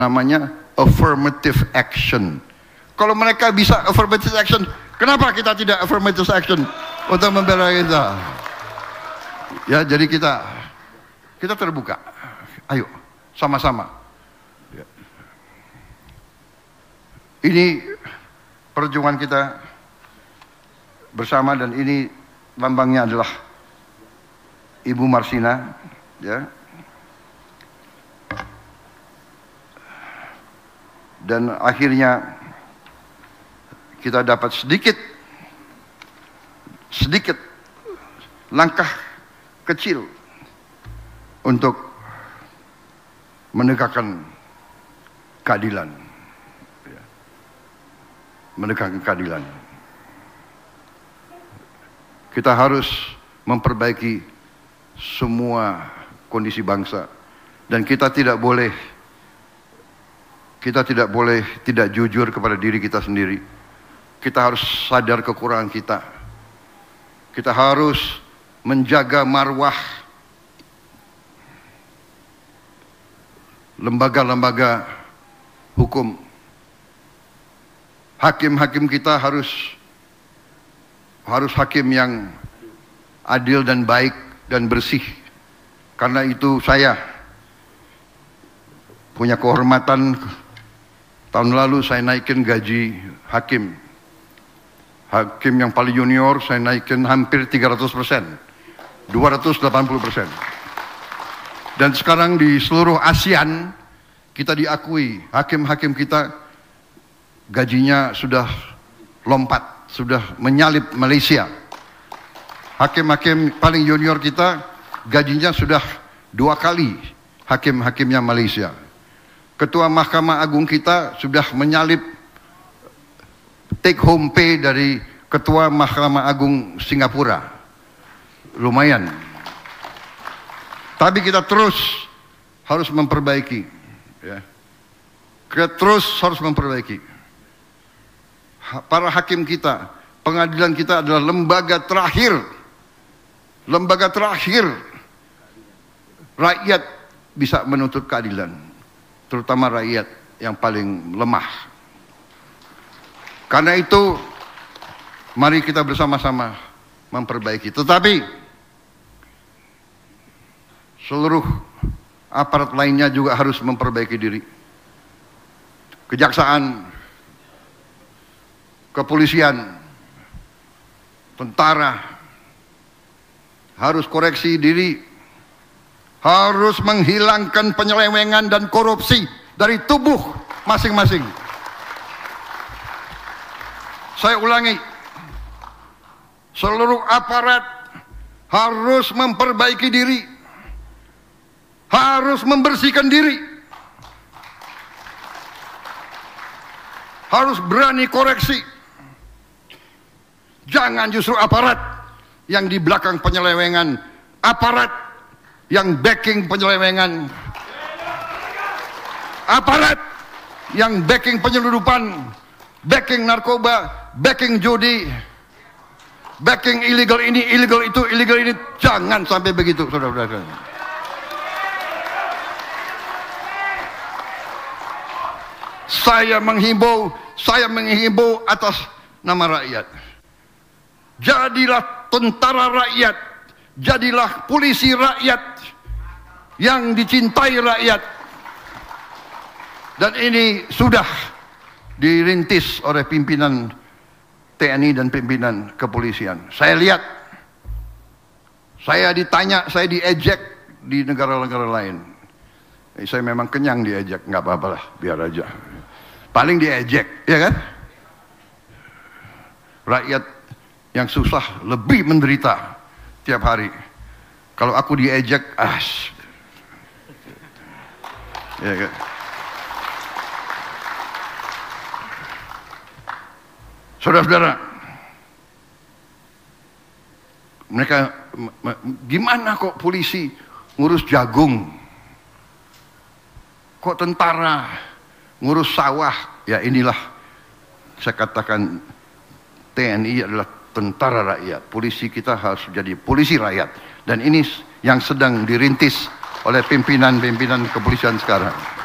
namanya affirmative action. Kalau mereka bisa affirmative action, kenapa kita tidak affirmative action untuk membela kita? Ya, jadi kita terbuka. Ayo, sama-sama. Ya. Ini perjuangan kita bersama, dan ini lambangnya adalah Ibu Marsina, ya. Dan akhirnya kita dapat sedikit langkah kecil untuk menegakkan keadilan, menegakkan keadilan. Kita harus memperbaiki semua kondisi bangsa, dan kita tidak boleh tidak jujur kepada diri kita sendiri. Kita harus sadar kekurangan kita. Kita harus menjaga marwah lembaga-lembaga hukum. Hakim-hakim kita harus hakim yang adil dan baik dan bersih. Karena itu saya punya kehormatan. Tahun lalu saya naikin gaji hakim. Hakim yang paling junior saya naikin hampir 300%, 280%. Dan sekarang di seluruh ASEAN kita diakui, hakim-hakim kita gajinya sudah lompat, sudah menyalip Malaysia. Hakim-hakim paling junior kita gajinya sudah 2 kali hakim-hakimnya Malaysia. Ketua Mahkamah Agung kita sudah menyalip take home pay dari Ketua Mahkamah Agung Singapura. Lumayan. Tapi kita terus harus memperbaiki, ya. Kita terus harus memperbaiki. Para hakim kita, pengadilan kita adalah lembaga terakhir rakyat bisa menuntut keadilan. Terutama rakyat yang paling lemah. Karena itu, mari kita bersama-sama memperbaiki. Tetapi seluruh aparat lainnya juga harus memperbaiki diri. Kejaksaan, kepolisian, tentara harus koreksi diri. Harus menghilangkan penyelewengan dan korupsi dari tubuh masing-masing. Saya ulangi, seluruh aparat harus memperbaiki diri, harus membersihkan diri, harus berani koreksi. Jangan justru aparat yang di belakang penyelewengan, aparat yang backing penyelewengan, aparat yang backing penyelundupan, backing narkoba, backing judi, backing illegal ini, illegal itu, illegal ini. Jangan sampai begitu, saudara-saudara. Saya menghimbau atas nama rakyat. Jadilah tentara rakyat, jadilah polisi rakyat yang dicintai rakyat. Dan ini sudah dirintis oleh pimpinan TNI dan pimpinan kepolisian. Saya lihat, saya ditanya, saya diejek di negara-negara lain. Saya memang kenyang diejek, nggak apa-apa lah, biar aja. Paling diejek, ya kan? Rakyat yang susah lebih menderita tiap hari. Kalau aku diejek, ya kan? Saudara-saudara, mereka gimana kok polisi ngurus jagung, kok tentara ngurus sawah? Ya inilah saya katakan, TNI adalah tentara rakyat, polisi kita harus jadi polisi rakyat. Dan ini yang sedang dirintis oleh pimpinan-pimpinan kepolisian sekarang.